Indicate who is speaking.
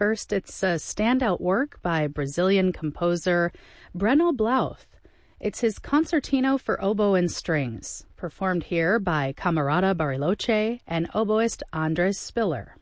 Speaker 1: First, it's a standout work by Brazilian composer Breno Blauth. It's his Concertino for Oboe and Strings, performed here by Camerata Bariloche and oboist Andres Spiller.